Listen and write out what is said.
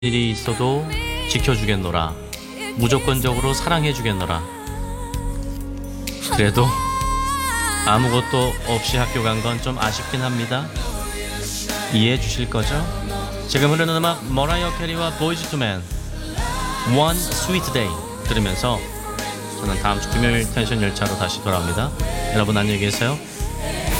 일이 있어도 지켜주겠노라. 무조건적으로 사랑해주겠노라. 그래도 아무것도 없이 학교 간 건 좀 아쉽긴 합니다. 이해해 주실 거죠? 지금 흐르는 음악 머라이어 캐리와 보이즈 투 맨 One Sweet Day 들으면서 저는 다음 주 금요일 텐션 열차로 다시 돌아옵니다. 여러분 안녕히 계세요.